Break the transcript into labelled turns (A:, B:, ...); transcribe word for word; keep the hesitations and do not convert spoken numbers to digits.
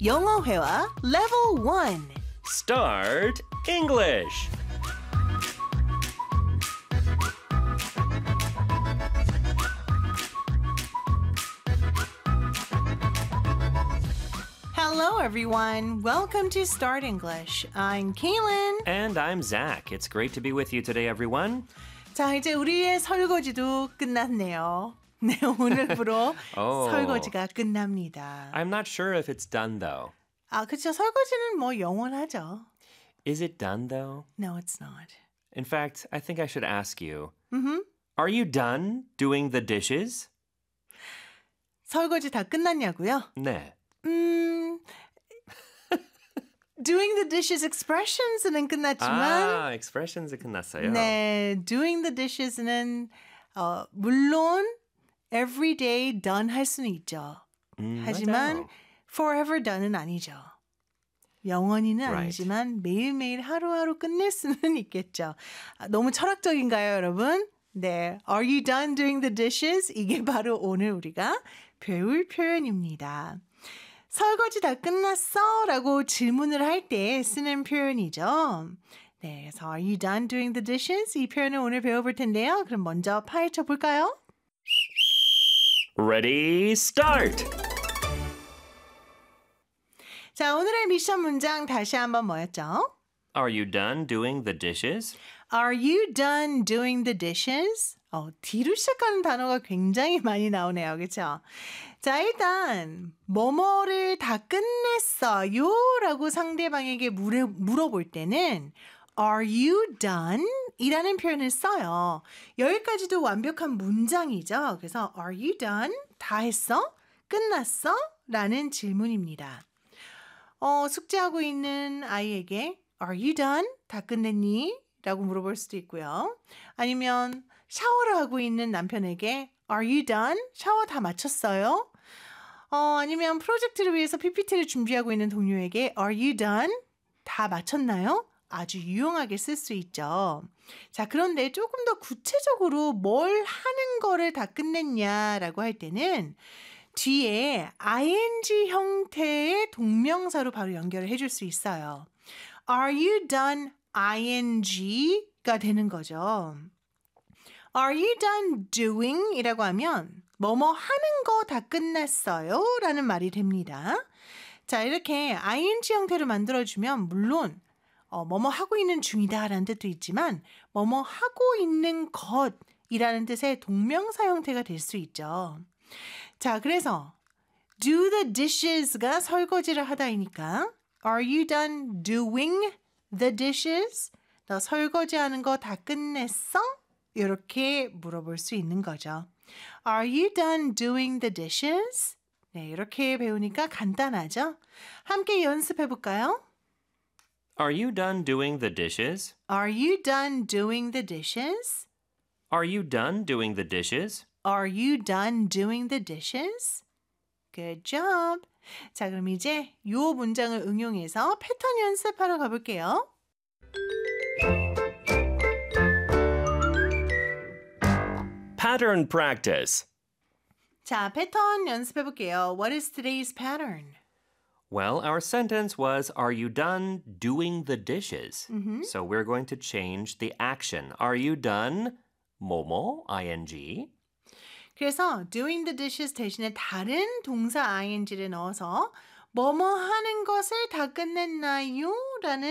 A: 영어 회화 Level one.
B: Start English.
A: Hello, everyone. Welcome to Start English. I'm Kaylin.
B: And I'm Zach. It's great to be with you today, everyone.
A: 자, 이제 우리의 설거지도 끝났네요. 네, 오늘부로
B: Oh.
A: 설거지가 끝납니다.
B: I'm not sure if it's done, though.
A: 아, 그렇죠. 설거지는 뭐 영원하죠.
B: Is it done, though?
A: No, it's not.
B: In fact, I think I should ask you.
A: Mm-hmm.
B: Are you done doing the dishes?
A: 설거지 다 끝났냐고요?
B: 네.
A: 음, doing the dishes expressions는 끝났지만
B: 아, expressions이 끝났어요.
A: 네, doing the dishes는 어, 물론 every day done 할 수는 있죠.
B: 음,
A: 하지만
B: 맞아요.
A: forever done은 아니죠. 영원히는
B: Right.
A: 아니지만 매일매일 하루하루 끝낼 수는 있겠죠. 아, 너무 철학적인가요, 여러분? 네, are you done doing the dishes? 이게 바로 오늘 우리가 배울 표현입니다. 설거지 다 끝났어? 라고 질문을 할 때 쓰는 표현이죠. 네, 그래서 are you done doing the dishes? 이 표현을 오늘 배워볼 텐데요. 그럼 먼저 파헤쳐 볼까요?
B: Ready, start!
A: 자, 오늘의 미션 문장 다시 한번 뭐였죠?
B: Are you done doing the dishes?
A: Are you done doing the dishes? 어, D로 시작하는 단어가 굉장히 많이 나오네요. 그렇죠? 자, 일단 뭐뭐를 다 끝냈어요? 라고 상대방에게 물어, 물어볼 때는 Are you done? 이라는 표현을 써요. 여기까지도 완벽한 문장이죠. 그래서 Are you done? 다 했어? 끝났어? 라는 질문입니다. 어, 숙제하고 있는 아이에게 Are you done? 다 끝냈니? 라고 물어볼 수도 있고요. 아니면 샤워를 하고 있는 남편에게 Are you done? 샤워 다 마쳤어요? 어, 아니면 프로젝트를 위해서 피피티를 준비하고 있는 동료에게 Are you done? 다 마쳤나요? 아주 유용하게 쓸 수 있죠. 자, 그런데 조금 더 구체적으로 뭘 하는 거를 다 끝냈냐라고 할 때는 뒤에 아이엔지 형태의 동명사로 바로 연결을 해줄 수 있어요. Are you done ing가 되는 거죠. Are you done doing? 이라고 하면 뭐뭐 하는 거 다 끝났어요? 라는 말이 됩니다. 자, 이렇게 아이엔지 형태로 만들어주면 물론 어, 뭐뭐 하고 있는 중이다 라는 뜻도 있지만 뭐뭐 하고 있는 것이라는 뜻의 동명사 형태가 될 수 있죠. 자, 그래서 do the dishes가 설거지를 하다이니까 Are you done doing the dishes? 너 설거지하는 거 다 끝냈어? 이렇게 물어볼 수 있는 거죠. Are you done doing the dishes? 네, 이렇게 배우니까 간단하죠? 함께 연습해 볼까요?
B: Are you done doing the dishes?
A: Are you done doing the dishes?
B: Are you done doing the dishes?
A: Are you done doing the dishes? Good job. 자, 그럼 이제 이 문장을 응용해서 패턴 연습하러 가볼게요.
B: Pattern practice.
A: 자, 패턴 연습해 볼게요. What is today's pattern?
B: Well, our sentence was, are you done doing the dishes?
A: Mm-hmm.
B: So we're going to change the action. Are you done? 뭐뭐, ing.
A: 그래서 doing the dishes 대신에 다른 동사 ing를 넣어서 뭐뭐 하는 것을 다 끝냈나요? 라는